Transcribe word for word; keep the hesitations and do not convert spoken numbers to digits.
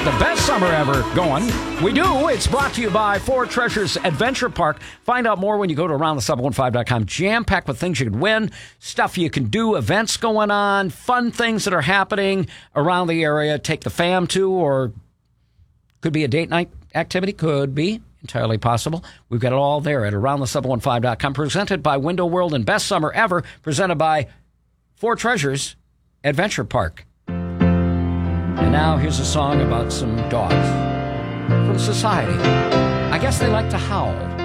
The best summer ever going. We do. It's brought to you by Four Treasures Adventure Park. Find out more when you go to around the seven one five dot com. Jam-packed with things you can win, stuff you can do, events going on, fun things that are happening around the area. Take the fam to, or could be a date night activity. Could be. Entirely possible. We've got it all there at around the seven one five dot com. Presented by Window World and Best Summer Ever. Presented by Four Treasures Adventure Park. And now here's a song about some dogs from society. I guess they like to howl.